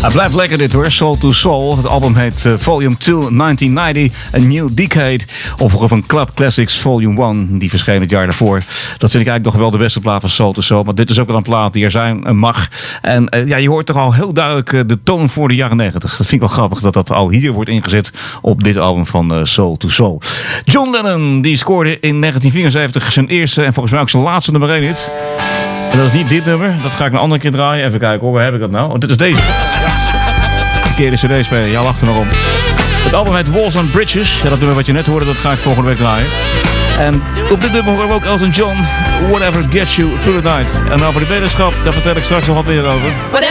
Hij blijft lekker dit hoor, Soul to Soul. Het album heet Volume 2 1990, A New Decade. Opvolger van Club Classics Volume 1, die verscheen het jaar daarvoor. Dat vind ik eigenlijk nog wel de beste plaat van Soul to Soul. Maar dit is ook wel een plaat die er zijn mag. En je hoort toch al heel duidelijk de toon voor de jaren 90. Dat vind ik wel grappig dat dat al hier wordt ingezet op dit album van Soul to Soul. John Lennon, die scoorde in 1974 zijn eerste en volgens mij ook zijn laatste nummer 1 hit. En dat is niet dit nummer, dat ga ik een andere keer draaien. Even kijken hoor, waar heb ik dat nou? Oh, dit is deze. Verkeerde cd-speler, ja, lacht er nog om. Het album heet Walls and Bridges. Ja, dat nummer wat je net hoorde, dat ga ik volgende week draaien. En op dit nummer horen we ook Elton John, Whatever Gets You Through the Night. En over de wetenschap, daar vertel ik straks nog wat meer over.